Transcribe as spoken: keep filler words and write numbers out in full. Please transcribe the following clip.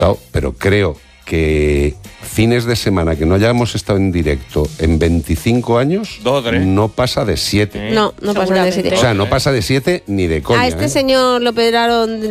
Claro, pero creo que fines de semana que no hayamos estado en directo en veinticinco años, Dos, tres. no pasa de siete. No, no pasa de siete. O sea, no pasa de siete ni de coña. A este ¿eh? señor lo pedraron